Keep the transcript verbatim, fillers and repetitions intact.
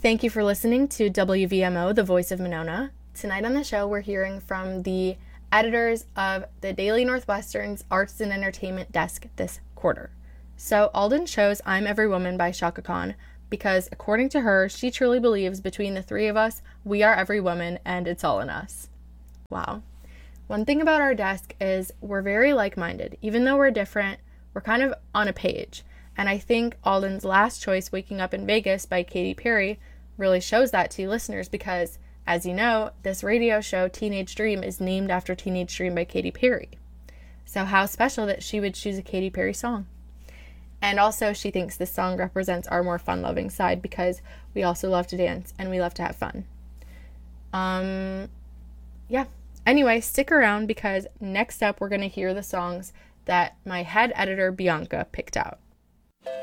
Thank you for listening to W V M O, the voice of Monona. Tonight on the show, we're hearing from the editors of the Daily Northwestern's Arts and Entertainment desk this quarter. So Alden chose I'm Every Woman by Chaka Khan because, according to her, she truly believes between the three of us, we are every woman and it's all in us. Wow. One thing about our desk is we're very like-minded. Even though we're different, we're kind of on a page. And I think Alden's last choice, Waking Up in Vegas by Katy Perry, really shows that to you listeners because, as you know, this radio show, Teenage Dream, is named after Teenage Dream by Katy Perry. So how special that she would choose a Katy Perry song. And also, she thinks this song represents our more fun-loving side because we also love to dance and we love to have fun. Um, yeah. Anyway, stick around because next up we're going to hear the songs that my head editor, Bianca, picked out.